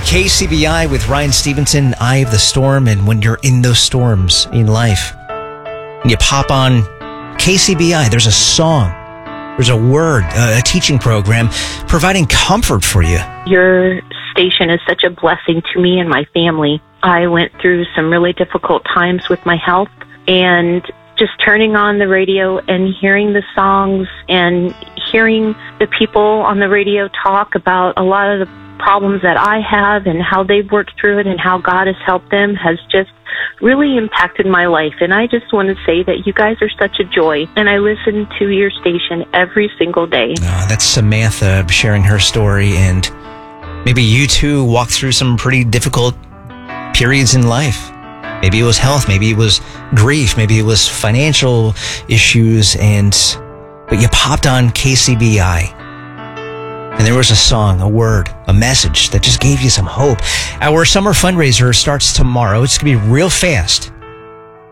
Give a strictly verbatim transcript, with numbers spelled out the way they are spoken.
K C B I with Ryan Stevenson, Eye of the Storm. And when you're in those storms in life, and you pop on K C B I, there's a song, there's a word, a teaching program providing comfort for you. Your station is such a blessing to me and my family. I went through some really difficult times with my health, and just turning on the radio and hearing the songs and hearing the people on the radio talk about a lot of the problems that I have and how they've worked through it and how God has helped them has just really impacted my life. And I just want to say that you guys are such a joy, and I listen to your station every single day. Oh, that's Samantha sharing her story, and maybe you too walked through some pretty difficult periods in life. Maybe it was health, maybe it was grief, maybe it was financial issues, and but you popped on K C B I. And there was a song, a word, a message that just gave you some hope. Our summer fundraiser starts tomorrow. It's going to be real fast.